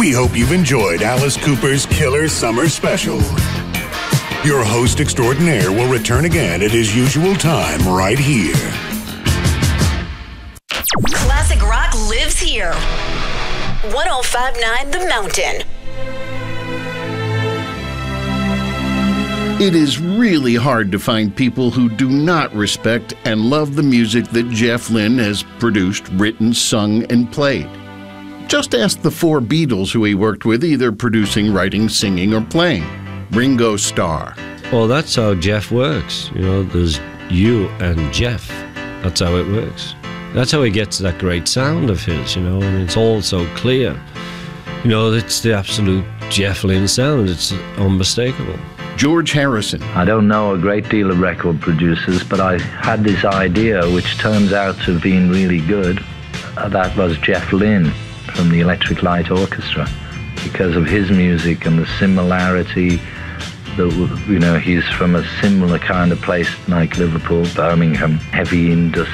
We hope you've enjoyed Alice Cooper's Killer Summer Special. Your host extraordinaire will return again at his usual time right here. Classic rock lives here. 105.9 The Mountain. It is really hard to find people who do not respect and love the music that Jeff Lynne has produced, written, sung, and played. Just ask the 4 Beatles who he worked with, either producing, writing, singing, or playing. Ringo Starr. Well, that's how Jeff works. You know, there's you and Jeff. That's how it works. That's how he gets that great sound of his, you know, and it's all so clear. You know, it's the absolute Jeff Lynne sound. It's unmistakable. George Harrison. I don't know a great deal of record producers, but I had this idea, which turns out to have been really good. That was Jeff Lynne from the Electric Light Orchestra, because of his music and the similarity. You know, he's from a similar kind of place like Liverpool, Birmingham, heavy industry.